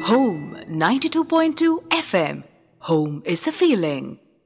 Home 92.2 FM. Home is a feeling.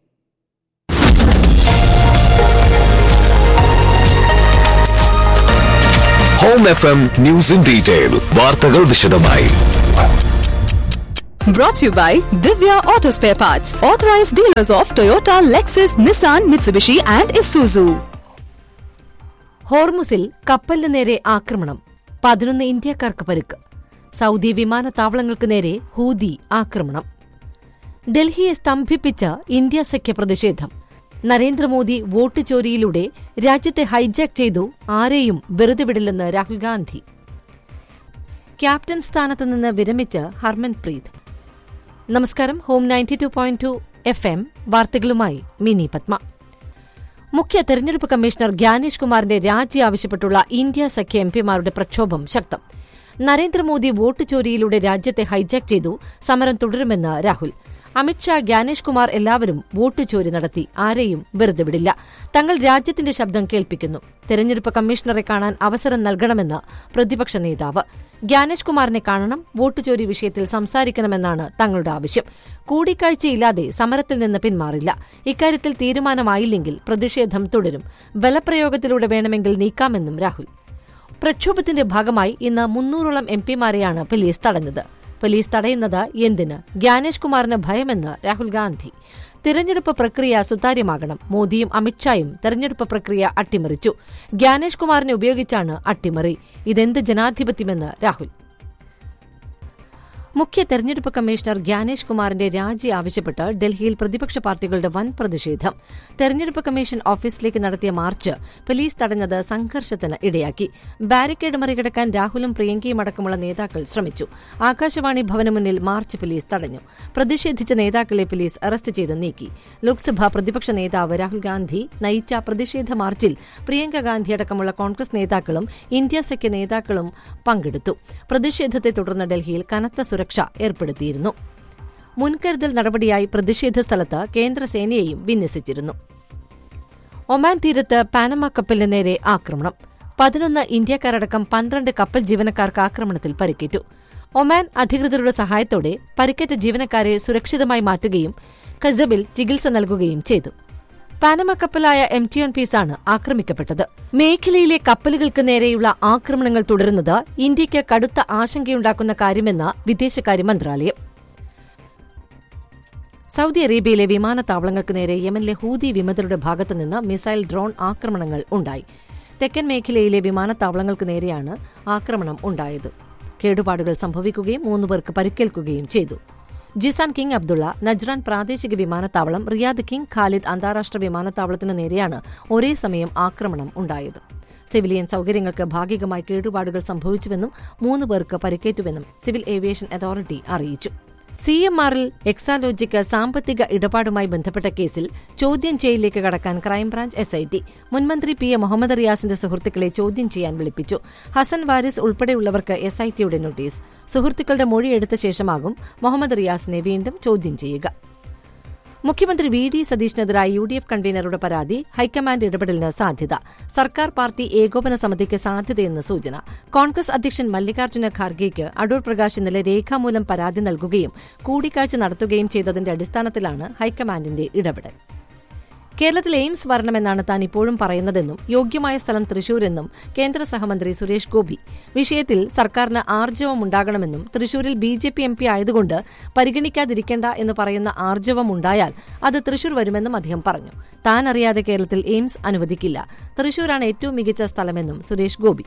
Home FM News in Detail. വാർത്തകൾ വിശദമായി. Brought to you by Divya Auto Spare Parts, authorized dealers of Toyota, Lexus, Nissan, Mitsubishi and Isuzu. ഹോർമുസിൽ കപ്പലിന് നേരെ ആക്രമണം, 11 ഇന്ത്യക്കാർക്ക് പരിക്ക്. Saudi വിമാനത്താവളങ്ങൾക്ക് നേരെ Houthi ആക്രമണം. ഡൽഹിയെ സ്തംഭിപ്പിച്ച India സഖ്യ പ്രതിഷേധം. നരേന്ദ്രമോദി വോട്ട് ചോരിയിലൂടെ രാജ്യത്തെ ഹൈജാക്ക് ചെയ്തു, ആരെയും വെറുതെ വിടില്ലെന്ന് രാഹുൽ ഗാന്ധി. ക്യാപ്റ്റൻ സ്ഥാനത്ത് നിന്ന് വിരമിച്ച് ഹർമൻപ്രീത്. നമസ്കാരം. ഹോം 92.2 FM വാർത്തകളുമായി മിനി പത്മ. മുഖ്യ തെരഞ്ഞെടുപ്പ് കമ്മീഷണർ ഗ്യാനേഷ് കുമാറിന്റെ രാജി ആവശ്യപ്പെട്ടുള്ള ഇന്ത്യ സഖ്യ എംപിമാരുടെ പ്രക്ഷോഭം ശക്തം. നരേന്ദ്രമോദി വോട്ട് ചോരിയിലൂടെ രാജ്യത്തെ ഹൈജാക്ക് ചെയ്തു, സമരം തുടരുമെന്ന് രാഹുൽ. അമിത്ഷാ, ഗ്യാനേഷ് കുമാർ എല്ലാവരും വോട്ട് ചോരി നടത്തി, ആരെയും വെറുതെ വിടില്ല. തങ്ങൾ രാജ്യത്തിന്റെ ശബ്ദം കേൾപ്പിക്കുന്നു. തെരഞ്ഞെടുപ്പ് കമ്മീഷണറെ കാണാൻ അവസരം നൽകണമെന്ന് പ്രതിപക്ഷ നേതാവ്. ഗ്യാനേഷ് കുമാറിനെ കാണണം, വോട്ട് ചോരി വിഷയത്തിൽ സംസാരിക്കണമെന്നാണ് തങ്ങളുടെ ആവശ്യം. കൂടിക്കാഴ്ചയില്ലാതെ സമരത്തിൽ നിന്ന് പിന്മാറില്ല. ഇക്കാര്യത്തിൽ തീരുമാനമായില്ലെങ്കിൽ പ്രതിഷേധം തുടരും. ബലപ്രയോഗത്തിലൂടെ വേണമെങ്കിൽ നീക്കാമെന്നും രാഹുൽ. പ്രക്ഷോഭത്തിന്റെ ഭാഗമായി ഇന്ന് 300ഓളം എംപിമാരെയാണ് പോലീസ് തടഞ്ഞത്. പോലീസ് തടയുന്നത് എന്തിന്? ഗ്യാനേഷ് കുമാറിന് ഭയമെന്ന് രാഹുൽ ഗാന്ധി. തിരഞ്ഞെടുപ്പ് പ്രക്രിയ സുതാര്യമാകണം. മോദിയും അമിത്ഷായും തെരഞ്ഞെടുപ്പ് പ്രക്രിയ അട്ടിമറിച്ചു. ഗ്യാനേഷ് കുമാറിനെ ഉപയോഗിച്ചാണ് അട്ടിമറി. ഇതെന്ത് ജനാധിപത്യമെന്ന് രാഹുൽ. മുഖ്യ തെരഞ്ഞെടുപ്പ് കമ്മീഷണർ ഗ്യാനേഷ് കുമാറിന്റെ രാജി ആവശ്യപ്പെട്ട് ഡൽഹിയിൽ പ്രതിപക്ഷ പാർട്ടികളുടെ വൻ പ്രതിഷേധം. തെരഞ്ഞെടുപ്പ് കമ്മീഷൻ ഓഫീസിലേക്ക് നടത്തിയ മാർച്ച് പോലീസ് തടഞ്ഞത് സംഘർഷത്തിന് ഇടയാക്കി. ബാരിക്കേഡ് മറികടക്കാൻ രാഹുലും പ്രിയങ്കയും അടക്കമുള്ള നേതാക്കൾ ശ്രമിച്ചു. ആകാശവാണി ഭവന് മുന്നിൽ മാർച്ച് പോലീസ് തടഞ്ഞു. പ്രതിഷേധിച്ച നേതാക്കളെ പോലീസ് അറസ്റ്റ് ചെയ്ത് നീക്കി. ലോക്സഭാ പ്രതിപക്ഷ നേതാവ് രാഹുൽ ഗാന്ധി നയിച്ച പ്രതിഷേധ മാർച്ചിൽ പ്രിയങ്ക ഗാന്ധി അടക്കമുള്ള കോൺഗ്രസ് നേതാക്കളും ഇന്ത്യ സഖ്യ നേതാക്കളും പങ്കെടുത്തു. പ്രതിഷേധത്തെ തുടർന്ന് ഡൽഹിയിൽ കനത്ത സുരക്ഷ ഏർപ്പെടുത്തിയിരുന്നു. മുൻകരുതൽ നടപടിയായി പ്രതിഷേധ സ്ഥലത്ത് കേന്ദ്രസേനയെയും വിന്യസിച്ചിരുന്നു. ഒമാൻ തീരത്ത് പാനമ കപ്പലിന് നേരെ ആക്രമണം. 11 ഇന്ത്യക്കാരടക്കം 12 കപ്പൽ ജീവനക്കാർക്ക് ആക്രമണത്തിൽ പരിക്കേറ്റു. ഒമാൻ അധികൃതരുടെ സഹായത്തോടെ പരിക്കേറ്റ ജീവനക്കാരെ സുരക്ഷിതമായി മാറ്റുകയും ഖസബിൽ ചികിത്സ നൽകുകയും ചെയ്തു. പാനമ കപ്പലായ MT പീസാണ് ആക്രമിക്കപ്പെട്ടത്. മേഖലയിലെ കപ്പലുകൾക്ക് നേരെയുള്ള ആക്രമണങ്ങൾ തുടരുന്നത് ഇന്ത്യയ്ക്ക് കടുത്ത ആശങ്കയുണ്ടാക്കുന്ന കാര്യമെന്ന് വിദേശകാര്യ മന്ത്രാലയം. സൌദി അറേബ്യയിലെ വിമാനത്താവളങ്ങൾക്ക് നേരെ യമനിലെ ഹൂതി വിമതരുടെ ഭാഗത്തുനിന്ന് മിസൈൽ ഡ്രോൺ ആക്രമണങ്ങൾ ഉണ്ടായി. തെക്കൻ മേഖലയിലെ വിമാനത്താവളങ്ങൾക്ക് നേരെയാണ് ആക്രമണം ഉണ്ടായത്. കേടുപാടുകൾ സംഭവിക്കുകയും 3 പേർക്ക് പരിക്കേൽക്കുകയും ചെയ്തു. ജിസാൻ കിങ് അബ്ദുള്ള, നജ്റാൻ പ്രാദേശിക വിമാനത്താവളം, റിയാദ് കിങ് ഖാലിദ് അന്താരാഷ്ട്ര വിമാനത്താവളത്തിനു നേരെയാണ് ഒരേ സമയം ആക്രമണം ഉണ്ടായത്. സിവിലിയൻ സൌകര്യങ്ങൾക്ക് ഭാഗികമായി കേടുപാടുകൾ സംഭവിച്ചുവെന്നും 3 പേർക്ക് പരിക്കേറ്റുവെന്നും സിവിൽ ഏവിയേഷൻ അതോറിറ്റി അറിയിച്ചു. CMRൽ എക്സാലോജിക്ക് സാമ്പത്തിക ഇടപാടുമായി ബന്ധപ്പെട്ട കേസിൽ ചോദ്യം ചെയ്യലിലേക്ക് കടക്കാൻ ക്രൈംബ്രാഞ്ച് SIT മുൻമന്ത്രി PM മുഹമ്മദ് റിയാസിന്റെ സുഹൃത്തുക്കളെ ചോദ്യം ചെയ്യാൻ വിളിപ്പിച്ചു. ഹസൻ വാരിസ് ഉൾപ്പെടെയുള്ളവർക്ക് SITയുടെ നോട്ടീസ്. സുഹൃത്തുക്കളുടെ മൊഴിയെടുത്ത ശേഷമാകും മുഹമ്മദ് റിയാസിനെ വീണ്ടും ചോദ്യം ചെയ്യുക. മുഖ്യമന്ത്രി VD സതീഷിനെതിരായ UDF കൺവീനറുടെ പരാതി ഹൈക്കമാൻഡ് ഇടപെടലിന് സാധ്യത. സർക്കാർ പാർട്ടി ഏകോപന സമിതിക്ക് സാധ്യതയെന്ന് സൂചന. കോൺഗ്രസ് അധ്യക്ഷൻ മല്ലികാർജ്ജുന ഖാർഗെയ്ക്ക് അടൂർ പ്രകാശ് ഇന്നലെ രേഖാമൂലം പരാതി നൽകുകയും കൂടിക്കാഴ്ച നടത്തുകയും ചെയ്തതിന്റെ അടിസ്ഥാനത്തിലാണ് ഹൈക്കമാൻഡിന്റെ ഇടപെടൽ. കേരളത്തിൽ എയിംസ് വരണമെന്നാണ് താൻ ഇപ്പോഴും പറയുന്നതെന്നും യോഗ്യമായ സ്ഥലം തൃശൂരെന്നും കേന്ദ്ര സഹമന്ത്രി സുരേഷ് ഗോപി. വിഷയത്തിൽ സർക്കാരിന് ആർജവമുണ്ടാകണമെന്നും തൃശൂരിൽ BJP MP ആയതുകൊണ്ട് പരിഗണിക്കാതിരിക്കേണ്ട എന്ന് പറയുന്ന ആർജവമുണ്ടായാൽ അത് തൃശൂർ വരുമെന്നും അദ്ദേഹം പറഞ്ഞു. താൻ അറിയാതെ കേരളത്തിൽ എയിംസ് അനുവദിക്കില്ല. തൃശൂരാണ് ഏറ്റവും മികച്ച സ്ഥലമെന്നും സുരേഷ് ഗോപി.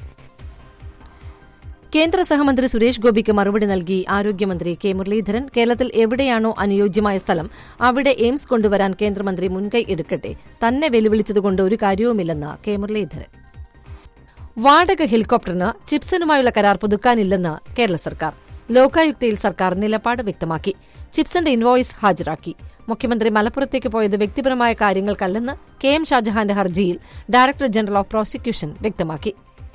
കേന്ദ്ര സഹമന്ത്രി സുരേഷ് ഗോപിക്ക് മറുപടി നൽകി ആരോഗ്യമന്ത്രി K മുരളീധരൻ. കേരളത്തിൽ എവിടെയാണോ അനുയോജ്യമായ സ്ഥലം അവിടെ എയിംസ് കൊണ്ടുവരാൻ കേന്ദ്രമന്ത്രി മുൻകൈ എടുക്കട്ടെ. തന്നെ വെല്ലുവിളിച്ചതുകൊണ്ട് ഒരു കാര്യവുമില്ലെന്ന് K മുരളീധരൻ. വാടക ഹെലികോപ്റ്ററിന് ചിപ്സനുമായുള്ള കരാർ പുതുക്കാനില്ലെന്ന് കേരള സർക്കാർ. ലോകായുക്തയിൽ സർക്കാർ നിലപാട് വ്യക്തമാക്കി. ചിപ്സന്റെ ഇൻവോയ്സ് ഹാജരാക്കി. മുഖ്യമന്ത്രി മലപ്പുറത്തേക്ക് പോയത് വ്യക്തിപരമായ കാര്യങ്ങൾക്കല്ലെന്ന് KM ഷാജഹാന്റെ ഹർജിയിൽ ഡയറക്ടർ ജനറൽ ഓഫ് പ്രോസിക്യൂഷൻ വ്യക്തമാക്കി.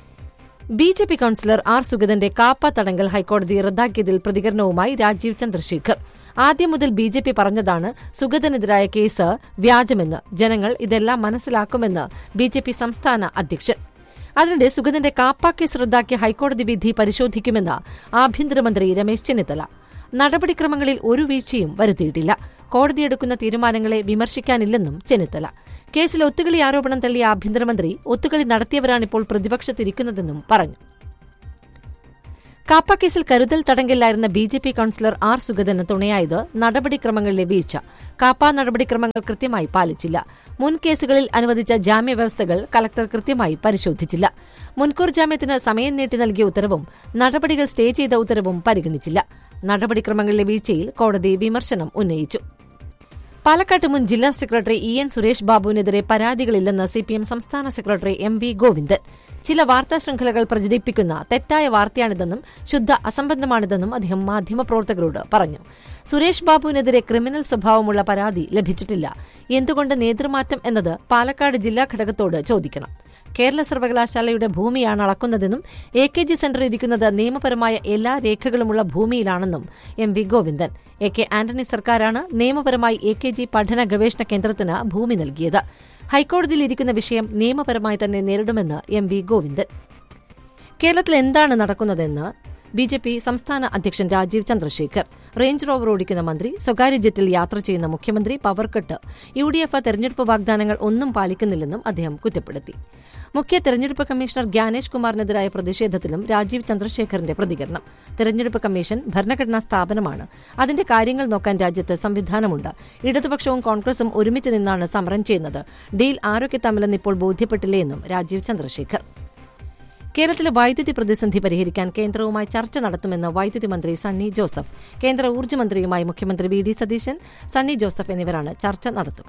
BJP കൌൺസിലർ R സുഗതന്റെ കാപ്പ തടങ്കൽ ഹൈക്കോടതി റദ്ദാക്കിയതിൽ പ്രതികരണവുമായി രാജീവ് ചന്ദ്രശേഖർ. ആദ്യം മുതൽ BJP പറഞ്ഞതാണ് സുഗതനെതിരായ കേസ് വ്യാജമെന്ന്. ജനങ്ങൾ ഇതെല്ലാം മനസ്സിലാക്കുമെന്ന് BJP സംസ്ഥാന അധ്യക്ഷൻ. അതിനിടെ സുഗതന്റെ കാപ്പ കേസ് റദ്ദാക്കിയ ഹൈക്കോടതി വിധി പരിശോധിക്കുമെന്ന് ആഭ്യന്തരമന്ത്രി രമേശ് ചെന്നിത്തല. നടപടിക്രമങ്ങളിൽ ഒരു വീഴ്ചയും വരുത്തിയിട്ടില്ല. കോടതിയെടുക്കുന്ന തീരുമാനങ്ങളെ വിമർശിക്കാനില്ലെന്നും ചെന്നിത്തല. കേസിൽ ഒത്തുകളി ആരോപണം തള്ളിയ ആഭ്യന്തരമന്ത്രി ഒത്തുകളി നടത്തിയവരാണിപ്പോൾ പ്രതിപക്ഷത്തിരിക്കുന്നതെന്നും പറഞ്ഞു. കാപ്പ കേസിൽ കരുതൽ തടങ്കലിലായിരുന്ന ബിജെപി കൌൺസിലർ ആർ സുഗതന് തുണയായത് നടപടിക്രമങ്ങളിലെ വീഴ്ച. കാപ്പ നടപടിക്രമങ്ങൾ കൃത്യമായി പാലിച്ചില്ല. മുൻ കേസുകളിൽ അനുവദിച്ച ജാമ്യവ്യവസ്ഥകൾ കലക്ടർ കൃത്യമായി പരിശോധിച്ചില്ല. മുൻകൂർ ജാമ്യത്തിന് സമയം നീട്ടി നൽകിയ ഉത്തരവും നടപടികൾ സ്റ്റേ ചെയ്ത ഉത്തരവും പരിഗണിച്ചില്ല. നടപടിക്രമങ്ങളിലെ വീഴ്ചയിൽ കോടതി വിമർശനം ഉന്നയിച്ചു. പാലക്കാട്ട് മുൻ ജില്ലാ സെക്രട്ടറി EN സുരേഷ് ബാബുവിനെതിരെ പരാതികളില്ലെന്ന് CPM സംസ്ഥാന സെക്രട്ടറി MV ഗോവിന്ദൻ. ചില വാർത്താ ശൃംഖലകൾ പ്രചരിപ്പിക്കുന്ന തെറ്റായ വാർത്തയാണിതെന്നും ശുദ്ധ അസംബന്ധമാണിതെന്നും അദ്ദേഹം മാധ്യമപ്രവർത്തകരോട് പറഞ്ഞു. സുരേഷ് ബാബുവിനെതിരെ ക്രിമിനൽ സ്വഭാവമുള്ള പരാതി ലഭിച്ചിട്ടില്ല. എന്തുകൊണ്ട് നേതൃമാറ്റം എന്നത് പാലക്കാട് ജില്ലാ ഘടകത്തോട് ചോദിക്കണം. കേരള സർവകലാശാലയുടെ ഭൂമിയാണ് അളക്കുന്നതെന്നും AKG സെന്റർ ഇരിക്കുന്നത് നിയമപരമായ എല്ലാ രേഖകളുമുള്ള ഭൂമിയിലാണെന്നും MV ഗോവിന്ദൻ. AK ആന്റണി സർക്കാരാണ് നിയമപരമായി AKG പഠന ഗവേഷണ കേന്ദ്രത്തിന് ഭൂമി നൽകിയത്. ഹൈക്കോടതിയിലിരിക്കുന്ന വിഷയം നിയമപരമായി തന്നെ നേരിടുമെന്ന് MV ഗോവിന്ദൻ. കേരളത്തിൽ എന്താണ് നടക്കുന്നതെന്ന് BJP സംസ്ഥാന അധ്യക്ഷൻ രാജീവ് ചന്ദ്രശേഖർ. റേഞ്ച് റോവർ ഓടിക്കുന്ന മന്ത്രി, സ്വകാര്യ ജെറ്റിൽ യാത്ര ചെയ്യുന്ന മുഖ്യമന്ത്രി, പവർകട്ട്, UDF തെരഞ്ഞെടുപ്പ് വാഗ്ദാനങ്ങൾ ഒന്നും പാലിക്കുന്നില്ലെന്നും അദ്ദേഹം കുറ്റപ്പെടുത്തി. മുഖ്യ തെരഞ്ഞെടുപ്പ് കമ്മീഷണർ ഗ്യാനേഷ് കുമാറിനെതിരായ പ്രതിഷേധത്തിലും രാജീവ് ചന്ദ്രശേഖറിന്റെ പ്രതികരണം. തെരഞ്ഞെടുപ്പ് കമ്മീഷൻ ഭരണഘടനാ സ്ഥാപനമാണ്. അതിന്റെ കാര്യങ്ങൾ നോക്കാൻ രാജ്യത്ത് സംവിധാനമുണ്ട്. ഇടതുപക്ഷവും കോൺഗ്രസും ഒരുമിച്ച് നിന്നാണ് സമരം ചെയ്യുന്നത്. ഡീൽ ആരൊക്കെ തമ്മിലെന്ന് ഇപ്പോൾ ബോധ്യപ്പെട്ടില്ലേയെന്നും രാജീവ് ചന്ദ്രശേഖർ. കേരളത്തിലെ വൈദ്യുതി പ്രതിസന്ധി പരിഹരിക്കാൻ കേന്ദ്രവുമായി ചർച്ച നടത്തുമെന്ന് വൈദ്യുതി മന്ത്രി സണ്ണി ജോസഫ്. കേന്ദ്ര ഊർജ്ജമന്ത്രിയുമായി മുഖ്യമന്ത്രി VD സതീശൻ, സണ്ണി ജോസഫ് എന്നിവരാണ് ചർച്ച നടത്തുക.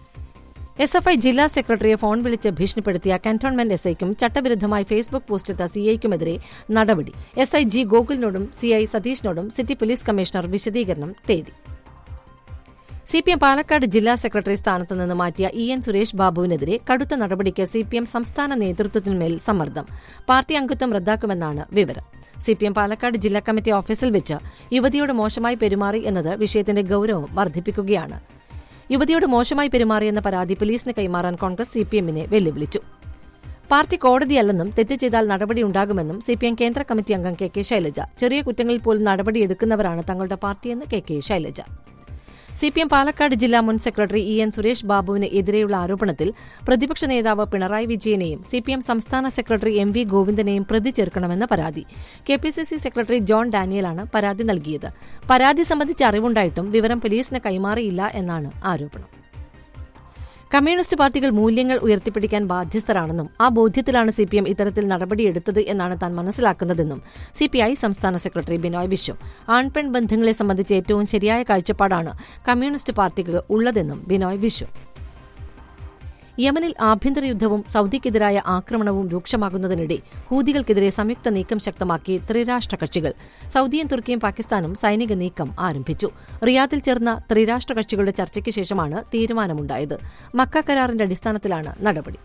SFI ജില്ലാ സെക്രട്ടറിയെ ഫോൺ വിളിച്ച് ഭീഷണിപ്പെടുത്തിയ കന്റോൺമെന്റ് SIക്കും ചട്ടവിരുദ്ധമായി ഫേസ്ബുക്ക് പോസ്റ്റിട്ട CIക്കുമെതിരെ നടപടി. SI G ഗോകുലിനോടും CI സതീഷിനോടും city police commissioner വിശദീകരണം തേടി. CPM പാലക്കാട് ജില്ലാ സെക്രട്ടറി സ്ഥാനത്ത് നിന്ന് മാറ്റിയ EN സുരേഷ് ബാബുവിനെതിരെ കടുത്ത നടപടിക്ക് CPM സംസ്ഥാന നേതൃത്വത്തിന്മേൽ സമ്മർദ്ദം. പാർട്ടി അംഗത്വം റദ്ദാക്കുമെന്നാണ് വിവരം. CPM പാലക്കാട് ജില്ലാ കമ്മിറ്റി ഓഫീസിൽ വെച്ച് യുവതിയോട് മോശമായി പെരുമാറി എന്നത് വിഷയത്തിന്റെ ഗൌരവം വർദ്ധിപ്പിക്കുകയാണ്. യുവതിയോട് മോശമായി പെരുമാറിയെന്ന പരാതി പോലീസിന് കൈമാറാൻ കോൺഗ്രസ് CPMനെ വെല്ലുവിളിച്ചു. പാർട്ടി കോടതിയല്ലെന്നും തെറ്റ് ചെയ്താൽ നടപടിയുണ്ടാകുമെന്നും CPM കേന്ദ്ര കമ്മിറ്റി അംഗം KK ശൈലജ. ചെറിയ കുറ്റങ്ങളിൽ പോലും നടപടിയെടുക്കുന്നവരാണ് തങ്ങളുടെ പാർട്ടിയെന്ന് KK ശൈലജ. CPM പാലക്കാട് ജില്ലാ മുൻ സെക്രട്ടറി EN സുരേഷ് ബാബുവിന് എതിരെയുള്ള ആരോപണത്തിൽ പ്രതിപക്ഷ നേതാവ് പിണറായി വിജയനെയും CPM സംസ്ഥാന സെക്രട്ടറി MV ഗോവിന്ദനെയും പ്രതി ചേർക്കണമെന്ന പരാതി. KPCC സെക്രട്ടറി ജോൺ ഡാനിയലാണ് പരാതി നൽകിയത്. പരാതി സംബന്ധിച്ച് അറിവുണ്ടായിട്ടും വിവരം പോലീസിന് കൈമാറിയില്ല എന്നാണ് ആരോപണം. കമ്മ്യൂണിസ്റ്റ് പാർട്ടികൾ മൂല്യങ്ങൾ ഉയർത്തിപ്പിടിക്കാൻ ബാധ്യസ്ഥരാണെന്നും ആ ബോധ്യത്തിലാണ് CPM ഇത്തരത്തിൽ നടപടിയെടുത്തത് എന്നാണ് താൻ മനസ്സിലാക്കുന്നതെന്നും CPI സംസ്ഥാന സെക്രട്ടറി ബിനോയ് വിശ്വം. ആൺപെൺ ബന്ധങ്ങളെ സംബന്ധിച്ച് ഏറ്റവും ശരിയായ കാഴ്ചപ്പാടാണ് കമ്മ്യൂണിസ്റ്റ് പാർട്ടികൾ ഉള്ളതെന്നും ബിനോയ് വിശ്വം. യമനിൽ ആഭ്യന്തര യുദ്ധവും സൌദിക്കെതിരായ ആക്രമണവും രൂക്ഷമാകുന്നതിനിടെ ഹൂതികൾക്കെതിരെ സംയുക്ത നീക്കം ശക്തമാക്കി ത്രിരാഷ്ട്ര കക്ഷികൾ. സൌദിയും തുർക്കിയും പാകിസ്ഥാനും സൈനിക നീക്കം ആരംഭിച്ചു. റിയാദിൽ ചേർന്ന ത്രിരാഷ്ട്ര കക്ഷികളുടെ ചർച്ചയ്ക്ക് ശേഷമാണ് തീരുമാനമുണ്ടായത്. മക്ക കരാറിന്റെ അടിസ്ഥാനത്തിലാണ് നടപടി.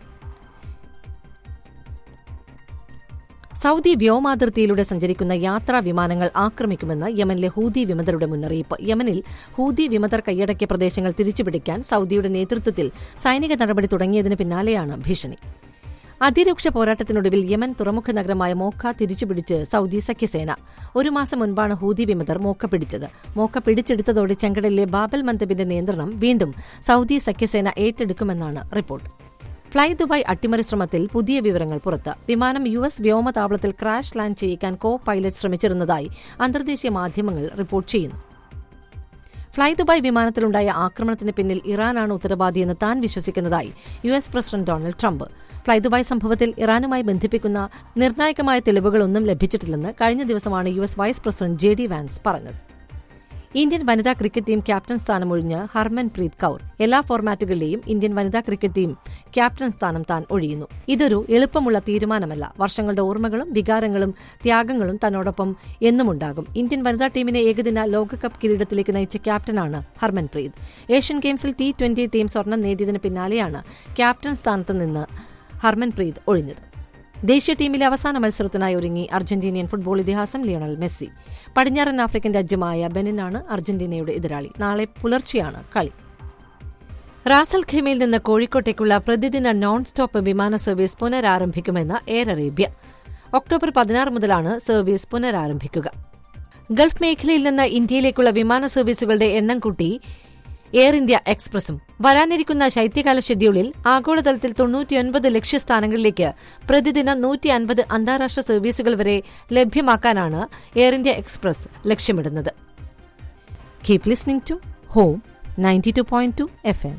സൌദി വ്യോമാതിർത്തിയിലൂടെ സഞ്ചരിക്കുന്ന യാത്രാ വിമാനങ്ങൾ ആക്രമിക്കുമെന്ന് യമനിലെ ഹൂതി വിമതരുടെ മുന്നറിയിപ്പ്. യമനിൽ ഹൂതി വിമതർ കൈയടക്കിയ പ്രദേശങ്ങൾ തിരിച്ചുപിടിക്കാൻ സൌദിയുടെ നേതൃത്വത്തിൽ സൈനിക നടപടി തുടങ്ങിയതിന് പിന്നാലെയാണ് ഭീഷണി. അതിരൂക്ഷ പോരാട്ടത്തിനൊടുവിൽ യമൻ തുറമുഖ നഗരമായ മോക്ക തിരിച്ചുപിടിച്ച് സൌദി സഖ്യസേന. ഒരു മാസം മുൻപാണ് ഹൂതി വിമതർ മോക്ക പിടിച്ചത്. മോക്ക പിടിച്ചെടുത്തതോടെ ചെങ്കടലിലെ ബാബൽ മന്ദബിന്റെ നിയന്ത്രണം വീണ്ടും സൌദി സഖ്യസേന ഏറ്റെടുക്കുമെന്നാണ് റിപ്പോർട്ട്. ഫ്ളൈ ദുബായ് അട്ടിമറി ശ്രമത്തിൽ പുതിയ വിവരങ്ങൾ പുറത്ത്. വിമാനം US വ്യോമതാവളത്തിൽ ക്രാഷ് ലാൻഡ് ചെയ്യിക്കാൻ കോ പൈലറ്റ് ശ്രമിച്ചിരുന്നതായി അന്തർദേശീയ മാധ്യമങ്ങൾ റിപ്പോർട്ട് ചെയ്യുന്നു. ഫ്ളൈ ദുബായ് വിമാനത്തിലുണ്ടായ ആക്രമണത്തിന് പിന്നിൽ ഇറാനാണ് ഉത്തരവാദിയെന്ന് താൻ വിശ്വസിക്കുന്നതായി US president Donald Trump. Fly Dubai സംഭവത്തിൽ ഇറാനുമായി ബന്ധിപ്പിക്കുന്ന നിർണായകമായ തെളിവുകളൊന്നും ലഭിച്ചിട്ടില്ലെന്ന് കഴിഞ്ഞ ദിവസമാണ് US vice president JD vans പറഞ്ഞത്. ഇന്ത്യൻ വനിതാ cricket team captain സ്ഥാനമൊഴിഞ്ഞ് Harmanpreet Kaur. എല്ലാ ഫോർമാറ്റുകളിലെയും ഇന്ത്യൻ വനിതാ ക്രിക്കറ്റ് ടീം ക്യാപ്റ്റൻ സ്ഥാനം താൻ ഒഴിയുന്നു. ഇതൊരു എളുപ്പമുള്ള തീരുമാനമല്ല. വർഷങ്ങളുടെ ഓർമ്മകളും വികാരങ്ങളും ത്യാഗങ്ങളും തന്നോടൊപ്പം എന്നുമുണ്ടാകും. ഇന്ത്യൻ വനിതാ ടീമിനെ ഏകദിന ലോകകപ്പ് കിരീടത്തിലേക്ക് നയിച്ച ക്യാപ്റ്റനാണ് ഹർമൻപ്രീത്. ഏഷ്യൻ ഗെയിംസിൽ T20 ടീം സ്വർണം നേടിയതിന് പിന്നാലെയാണ് ക്യാപ്റ്റൻ സ്ഥാനത്ത് നിന്ന് ഹർമൻപ്രീത് ഒഴിഞ്ഞത്. ദേശീയ ടീമിലെ അവസാന മത്സരത്തിനായി ഒരുങ്ങി അർജന്റീനിയൻ ഫുട്ബോൾ ഇതിഹാസം ലിയോണൽ മെസ്സി. പടിഞ്ഞാറൻ ആഫ്രിക്കൻ രാജ്യമായ ബെനിനാണ് അർജന്റീനയുടെ എതിരാളി. നാളെ പുലർച്ചെയാണ് കളി. റാസൽ ഖൈമയിൽ നിന്ന് കോഴിക്കോട്ടേക്കുള്ള പ്രതിദിന നോൺ സ്റ്റോപ്പ് വിമാന സർവീസ് പുനരാരംഭിക്കുമെന്ന് എയർ അറേബ്യ. ഒക്ടോബർ 16 മുതലാണ് സർവീസ് പുനരാരംഭിക്കുക. ഗൾഫ് മേഖലയിൽ നിന്ന് ഇന്ത്യയിലേക്കുള്ള വിമാന സർവീസുകളുടെ എണ്ണം കൂട്ടി എയർ ഇന്ത്യ എക്സ്പ്രസും. വരാനിരിക്കുന്ന ശൈത്യകാല ഷെഡ്യൂളിൽ ആഗോളതലത്തിൽ 99 ലക്ഷ്യസ്ഥാനങ്ങളിലേക്ക് പ്രതിദിനം 150 അന്താരാഷ്ട്ര സർവീസുകൾ വരെ ലഭ്യമാക്കാനാണ് എയർ ഇന്ത്യ എക്സ്പ്രസ് ലക്ഷ്യമിടുന്നത്. Keep listening to home 92.2 FM.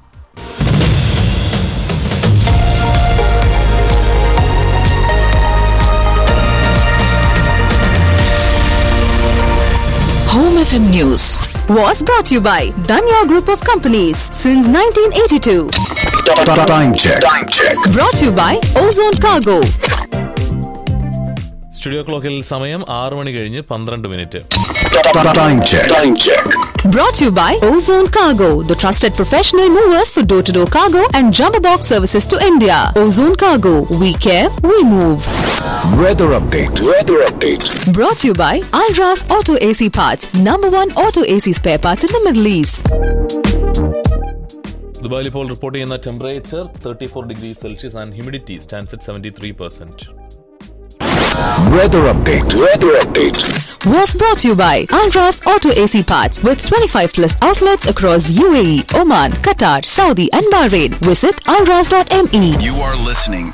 Home FM News was brought to you by Danya Group of Companies since 1982. Time check. Brought to you by Ozone Cargo. Studio ക്ലോക്കിൽ സമയം 6:12. Time check. Brought to you by Ozone Cargo, the trusted professional movers for door-to-door cargo and jumbo box services to India. Ozone Cargo, we care, we move. Weather update. Brought to you by Alras Auto AC Parts, #1 auto AC spare parts in the Middle East. ദുബായിൽ ഇപ്പോൾ report ചെയ്യുന്ന temperature 34 degrees Celsius and humidity stands at 73%. Weather update. Was brought to you by Alras Auto AC Parts with 25+ outlets across UAE, Oman, Qatar, Saudi and Bahrain. Visit alras.me. You are listening